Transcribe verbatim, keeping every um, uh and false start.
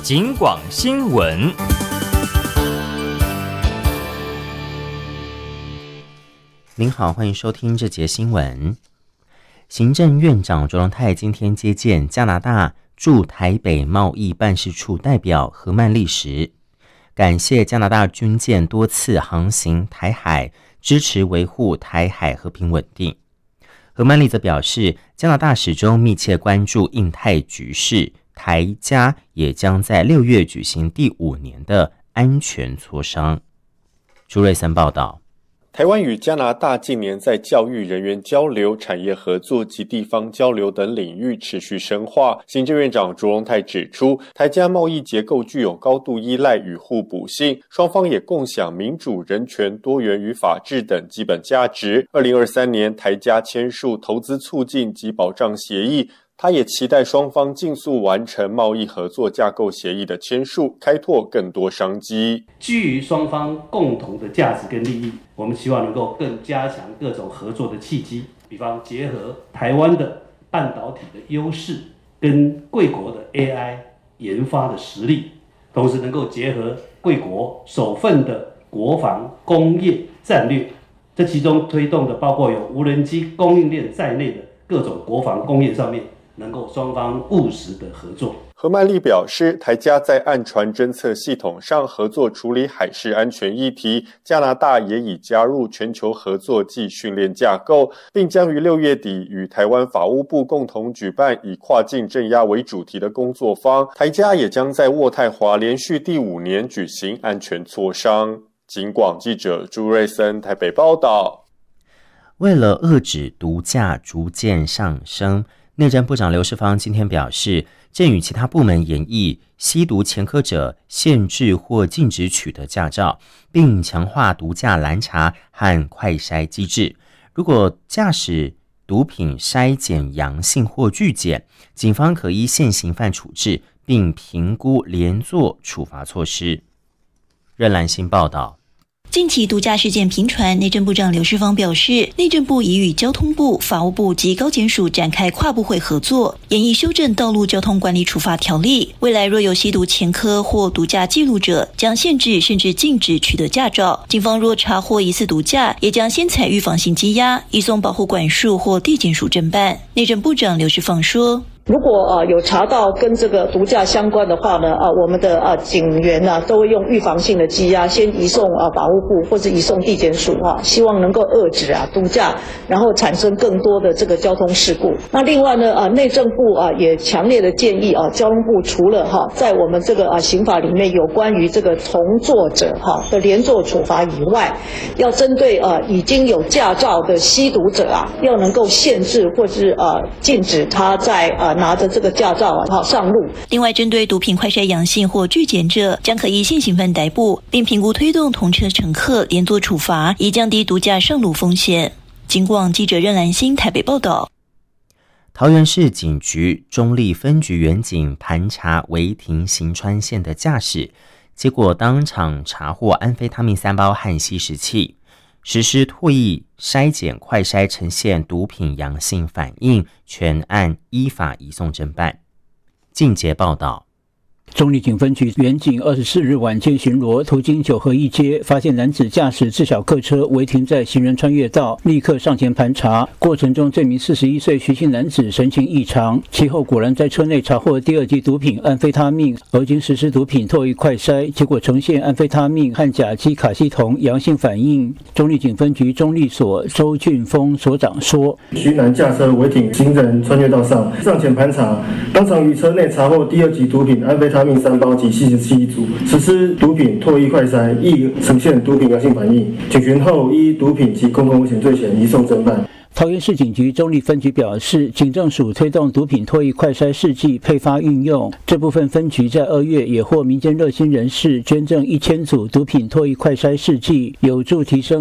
警广新闻。 您好，欢迎收听这节新闻。行政院长卓荣泰今天接见加拿大驻台北贸易办事处代表何曼丽时，感谢加拿大军舰多次航行台海，支持维护台海和平稳定。何曼丽则表示，加拿大始终密切关注印太局势，台加也将在六月举行第五年的安全磋商。朱瑞森报道。 台湾与加拿大近年在教育、人员交流、产业合作及地方交流等领域持续深化。行政院长卓荣泰指出，台加贸易结构具有高度依赖与互补性，双方也共享民主、人权、多元与法治等基本价值。二零二三年，台加签署投资促进及保障协议。他也期待双方尽速完成贸易合作架构协议的签署，开拓更多商机。 基于双方共同的价值跟利益，我们希望能够更加强各种合作的契机，比方结合台湾的半导体的优势跟贵国的 A I 研发的实力，同时能够结合贵国首份的国防工业战略，这其中推动的包括有无人机供应链在内的各种国防工业上面，能够双方务实的合作。 何曼丽表示，台加在岸船侦测系统上合作处理海事安全议题，加拿大也已加入全球合作暨训练架构，并将于六月底与台湾法务部共同举办以跨境镇压为主题的工作坊。台加也将在渥太华连续第五年举行安全磋商。警广记者朱瑞森台北报道。 为了遏止毒价逐渐上升，内政部长刘世芳今天表示，正与其他部门研议吸毒前科者限制或禁止取得驾照，并强化毒驾拦查和快筛机制。如果驾驶毒品筛检阳性或拒检，警方可依现行犯处置，并评估连坐处罚措施。任兰新报道。 近期毒驾事件频传，内政部长刘世芳表示，内政部已与交通部、法务部及高检署展开跨部会合作，研议修正道路交通管理处罚条例。未来若有吸毒前科或毒驾记录者，将限制甚至禁止取得驾照。警方若查获疑似毒驾，也将先采预防性羁押，移送保护管束或地检署侦办。内政部长刘世芳说， 如果呃有查到跟这个毒驾相关的话呢，啊、呃、我们的啊、呃、警员呢、啊、都会用预防性的羁押，先移送啊、呃、保护部或者移送地检署啊，希望能够遏止啊毒驾，然后产生更多的这个交通事故。那另外呢，啊、呃、内政部啊也强烈的建议啊，交通部除了哈、啊、在我们这个啊刑法里面有关于这个从作者哈、啊、的连坐处罚以外，要针对啊已经有驾照的吸毒者啊，要能够限制或是啊禁止他在啊拿着这个驾照啊上路。 另外，针对毒品快筛阳性或拒检者，将可依现行犯逮捕，并评估推动同车乘客连坐处罚，以降低毒驾上路风险。警广记者任兰心台北报道。 桃园市警局中立分局员警盘查违停行川线的驾驶，结果当场查获安非他命三包和吸食器，实施唾液筛检快筛呈现毒品阳性反应，全案依法移送侦办。进捷报道。 中立警分局员警二十四日晚间巡逻，途经九合一街，发现男子驾驶自小客车违停在行人穿越道，立刻上前盘查。过程中，这名四十一岁徐姓男子神情异常，其后果然在车内查获第二级毒品安非他命，而经实施毒品唾液快筛，结果呈现安非他命和甲基卡西酮阳性反应。中立警分局中立所周俊峰所长说：“ 徐男驾车违停行人穿越道上，上前盘查，当场于车内查获第二级毒品安非他命三包及吸食器一组，实施毒品唾液快筛，亦呈现毒品阳性反应。警询后依毒品及公共危险罪嫌移送侦办。” 桃园市警局中立分局表示，警政署推动毒品唾液快筛试剂配发运用，这部分分局在二月也获民间热心人士捐赠一千组毒品唾液快筛试剂，有助提升